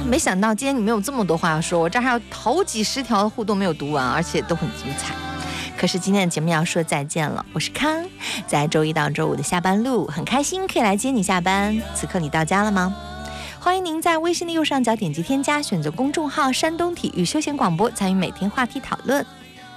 没想到今天你们有这么多话要说，我这还有好几十条的互动没有读完，而且都很精彩。可是今天的节目要说再见了，我是康，在周一到周五的下班路，很开心可以来接你下班。此刻你到家了吗？欢迎您在微信的右上角点击添加，选择公众号山东体育休闲广播，参与每天话题讨论。